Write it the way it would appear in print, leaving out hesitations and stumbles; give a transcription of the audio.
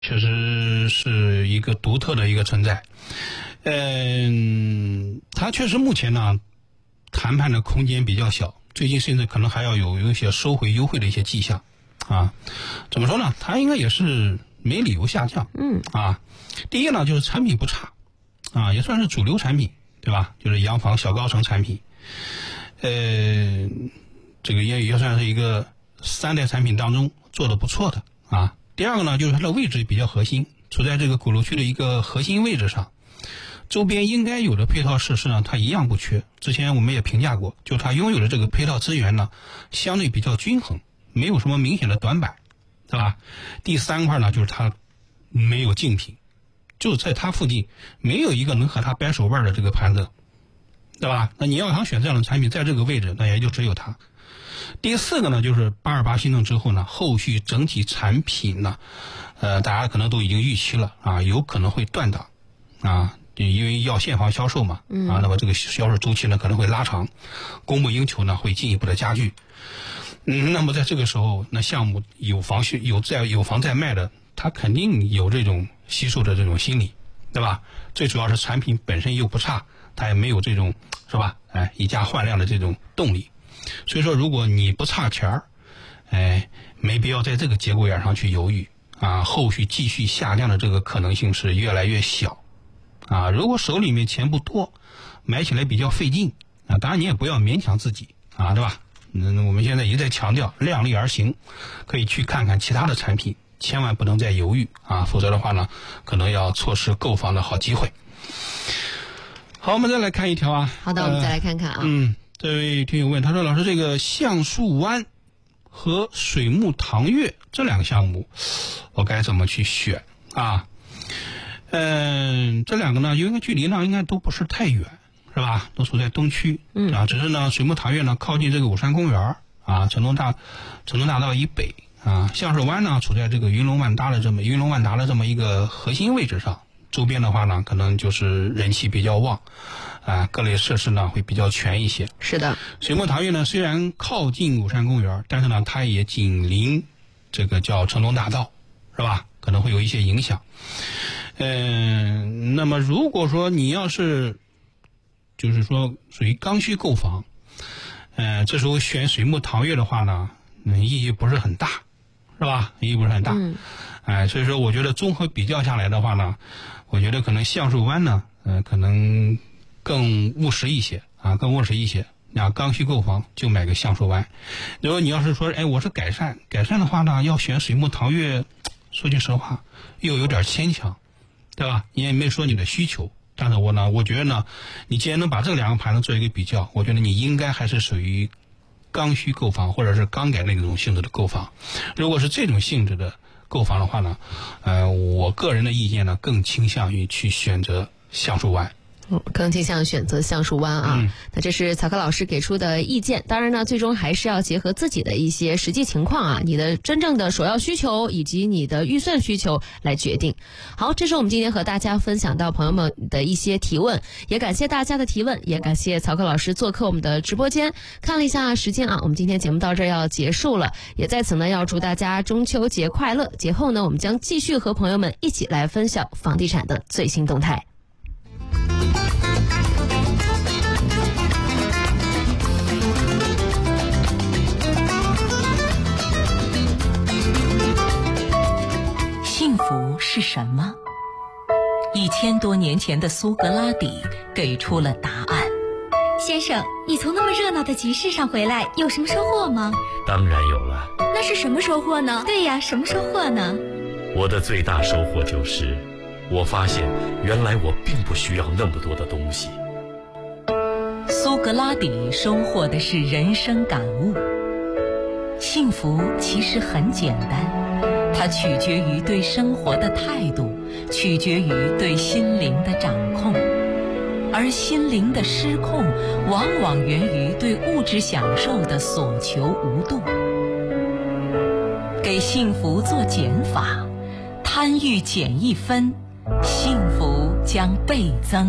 确实是一个独特的一个存在。它确实目前呢谈判的空间比较小，最近甚至可能还要有一些收回优惠的一些迹象啊。怎么说呢？它应该也是没理由下降。第一呢就是产品不差啊，也算是主流产品，对吧？就是洋房小高层产品。这个也算是一个3代产品当中做的不错的啊。第二个呢，就是它的位置比较核心，处在这个鼓楼区的一个核心位置上，周边应该有的配套设施呢，它一样不缺。之前我们也评价过，就它拥有的这个配套资源呢，相对比较均衡，没有什么明显的短板，对吧？第三块呢，就是它没有竞品，就在它附近没有一个能和它掰手腕的这个盘子，对吧？那你要想选这样的产品，在这个位置，那也就只有它。第四个呢，就是828新政之后呢，后续整体产品呢，大家可能都已经预期了啊，有可能会断档啊，因为要现房销售嘛，那么这个销售周期呢可能会拉长，供不应求呢会进一步的加剧。那么在这个时候，那项目有房在卖的，他肯定有这种惜售的这种心理，对吧？最主要是产品本身又不差，他也没有这种是吧？以价换量的这种动力。所以说，如果你不差钱儿，没必要在这个节骨眼上去犹豫啊。后续继续下降的这个可能性是越来越小啊。如果手里面钱不多，买起来比较费劲啊，当然你也不要勉强自己啊，对吧？我们现在一再强调量力而行，可以去看看其他的产品，千万不能再犹豫啊，否则的话呢，可能要错失购房的好机会。好，我们再来看一条啊。 好的，我们再来看看啊。 这位听友问，他说：“老师，这个橡树湾和水木堂悦这2个项目，我该怎么去选啊？”这2个呢，因为距离呢应该都不是太远，是吧？都处在东区啊，只是呢水木堂悦呢靠近这个武山公园啊，城东大道以北啊，橡树湾呢处在这个云龙万达的这么一个核心位置上，周边的话呢可能就是人气比较旺。各类设施呢会比较全一些。 是的， 水木堂悦呢虽然靠近武山公园，但是呢它也紧邻这个叫城东大道，是吧？可能会有一些影响。那么如果说你要是就是说属于刚需购房，这时候选水木堂悦的话呢，意义不是很大，是吧？意义不是很大。所以说我觉得综合比较下来的话呢，我觉得可能橡树湾呢，可能更务实一些啊，刚需购房就买个橡树湾。如果你要是说，我是改善的话呢，要选水木堂悦，说句实话，又有点牵强，对吧？你也没说你的需求，但是我觉得呢，你既然能把这2个盘子做一个比较，我觉得你应该还是属于刚需购房或者是刚改那种性质的购房。如果是这种性质的购房的话呢，我个人的意见呢，更倾向于去选择橡树湾。 更倾向选择橡树湾啊。那这是曹克老师给出的意见，当然呢最终还是要结合自己的一些实际情况啊，你的真正的首要需求以及你的预算需求来决定。好，这是我们今天和大家分享到朋友们的一些提问，也感谢大家的提问，也感谢曹克老师做客我们的直播间。看了一下时间啊，我们今天节目到这儿要结束了，也在此呢要祝大家中秋节快乐。节后呢我们将继续和朋友们一起来分享房地产的最新动态。 幸福是什么？1000多年前的苏格拉底给出了答案。 先生，你从那么热闹的集市上回来，有什么收获吗？ 当然有了。 那是什么收获呢？对呀，什么收获呢？ 我的最大收获就是，我发现原来我并不需要那么多的东西。 苏格拉底收获的是人生感悟。幸福其实很简单，它取决于对生活的态度，取决于对心灵的掌控，而心灵的失控往往源于对物质享受的所求无度。给幸福做减法，贪欲减1分，幸福将倍增。